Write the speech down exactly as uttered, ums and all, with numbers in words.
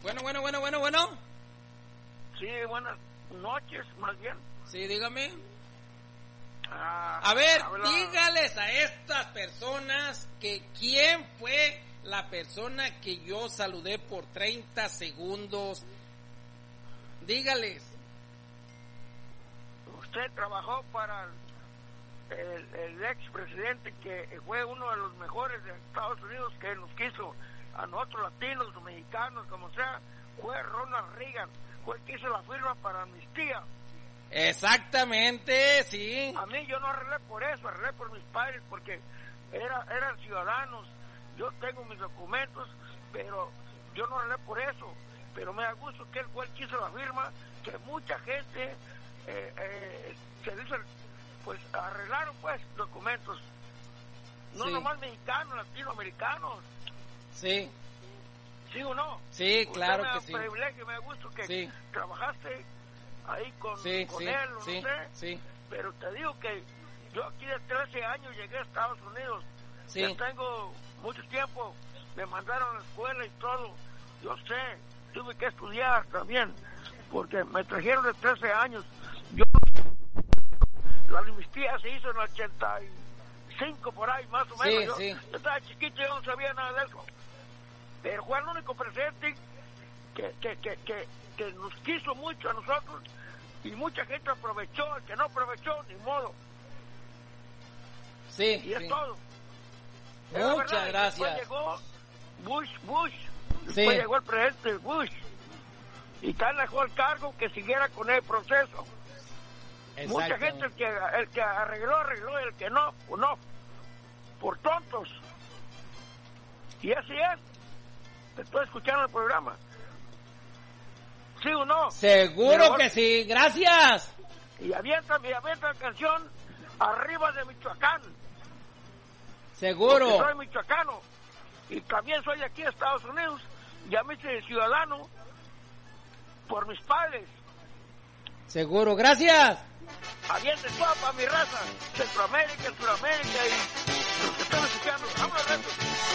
Bueno, bueno, bueno, bueno, bueno. Sí, buenas noches, más bien. Sí, dígame. Ah, A ver, habla... dígales a estas personas que quién fue la persona que yo saludé por treinta segundos. Dígales. Usted trabajó para el, el expresidente que fue uno de los mejores de Estados Unidos, que nos quiso a nosotros latinos, mexicanos, como sea, fue Ronald Reagan, fue el que hizo la firma para amnistía. Exactamente, sí. A mí yo no arreglé por eso, arreglé por mis padres, porque era, eran ciudadanos. Yo tengo mis documentos, pero yo no arreglé por eso. Pero me da gusto que él fue el que hizo la firma, que mucha gente eh, eh, se dice, pues arreglaron pues documentos. No Sí. nomás mexicanos, latinoamericanos. Sí, ¿Sí o no? sí, Usted claro me da que sí. privilegio, me da gusto que Sí. trabajaste ahí con, Sí, con sí, él, o sí, no sé. sí. Pero te digo que yo aquí de trece años llegué a Estados Unidos. Sí. Ya tengo mucho tiempo. Me mandaron a la escuela y todo. Yo sé, tuve que estudiar también, porque me trajeron de trece años. Yo, la amnistía se hizo en el ochenta y cinco por ahí, más o Sí, menos. Yo, sí. yo estaba chiquito y yo no sabía nada de eso. Pero fue el único presidente que, que, que, que, que nos quiso mucho a nosotros, y mucha gente aprovechó. El que no aprovechó, ni modo. Sí, Y es sí. todo. Es la Muchas verdad. gracias. Después llegó Bush, Bush. Después Sí. llegó el presidente Bush. Y tal dejó el cargo que siguiera con el proceso. Mucha Exactamente. gente, el que, el que arregló, arregló, y el que no, pues no. Por tontos. Y así es. Estoy escuchando el programa. ¿Sí o no? Seguro Mejor- que sí, gracias. Y avienta, y avienta la canción Arriba de Michoacán. Seguro. Porque soy michoacano. Y también soy de aquí de Estados Unidos. Ya me hice ciudadano por mis padres. Seguro, gracias. Avienten toda para mi raza. Centroamérica, Suramérica y los que están escuchando. Vámonos, Reto.